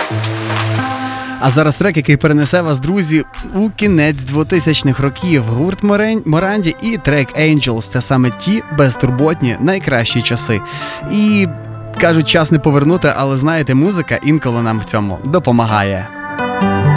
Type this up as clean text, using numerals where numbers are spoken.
А зараз трек, який перенесе вас, друзі, у кінець 2000-х років. Гурт Моранді і трек Angels – це саме ті безтурботні найкращі часи. І, кажуть, час не повернути, але знаєте, музика інколи нам в цьому допомагає.